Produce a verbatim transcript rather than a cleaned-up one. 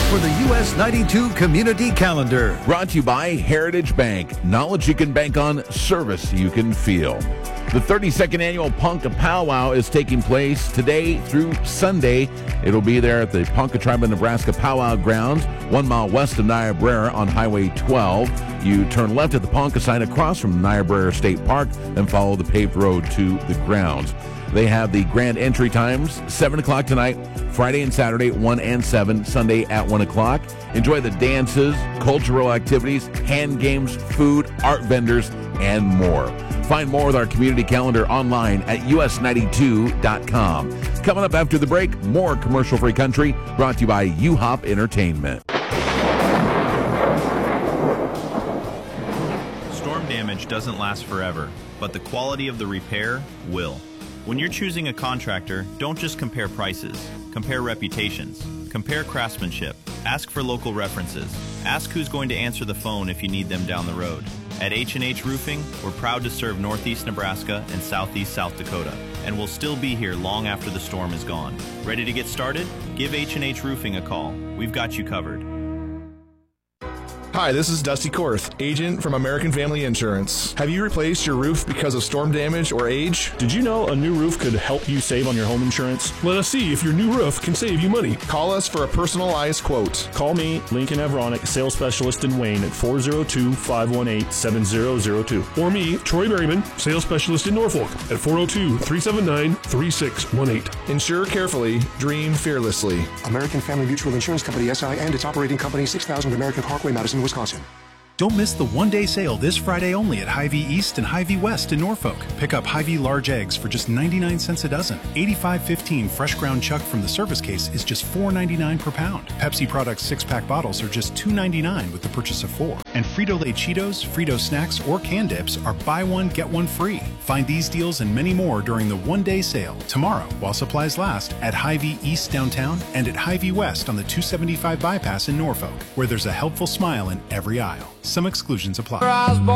for the U S ninety-two Community Calendar. Brought to you by Heritage Bank. Knowledge you can bank on, service you can feel. The thirty-second annual Ponca Powwow is taking place today through Sunday. It'll be there at the Ponca Tribe of Nebraska Powwow Grounds, one mile west of Niobrara on Highway twelve. You turn left at the Ponca sign across from Niobrara State Park and follow the paved road to the grounds. They have the grand entry times, seven o'clock tonight, Friday and Saturday, one and seven, Sunday at one o'clock. Enjoy the dances, cultural activities, hand games, food, art vendors, and more. Find more with our community calendar online at U S ninety-two dot com. Coming up after the break, more commercial-free country brought to you by U Hop Entertainment. Storm damage doesn't last forever, but the quality of the repair will. When you're choosing a contractor, don't just compare prices. Compare reputations. Compare craftsmanship. Ask for local references. Ask who's going to answer the phone if you need them down the road. At H and H Roofing, we're proud to serve Northeast Nebraska and Southeast South Dakota, and we'll still be here long after the storm is gone. Ready to get started? Give H and H Roofing a call. We've got you covered. Hi, this is Dusty Korth, agent from American Family Insurance. Have you replaced your roof because of storm damage or age? Did you know a new roof could help you save on your home insurance? Let us see if your new roof can save you money. Call us for a personalized quote. Call me, Lincoln Avronic, sales specialist in Wayne at four oh two, five one eight, seven oh oh two. Or me, Troy Berryman, sales specialist in Norfolk at four oh two, three seven nine, three six one eight. Insure carefully, dream fearlessly. American Family Mutual Insurance Company, S I, and its operating company, six thousand American Parkway, Madison, Wisconsin. Don't miss the one-day sale this Friday only at Hy-Vee East and Hy-Vee West in Norfolk. Pick up Hy-Vee large eggs for just ninety-nine cents a dozen. eighty-five fifteen fresh ground chuck from the service case is just four ninety-nine per pound. Pepsi Products six-pack bottles are just two ninety-nine with the purchase of four. And Frito-Lay Cheetos, Frito Snacks, or Can Dips are buy one, get one free. Find these deals and many more during the one-day sale tomorrow while supplies last at Hy-Vee East downtown and at Hy-Vee West on the two seventy-five bypass in Norfolk, where there's a helpful smile in every aisle. Some exclusions apply.